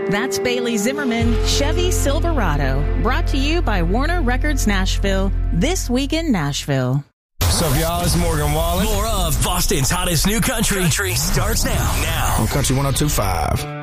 That's Bailey Zimmerman, Chevy Silverado. Brought to you by Warner Records Nashville. This Week in Nashville. What's up, y'all? It's Morgan Wallen. More of Boston's hottest new country starts now. On Country 102.5.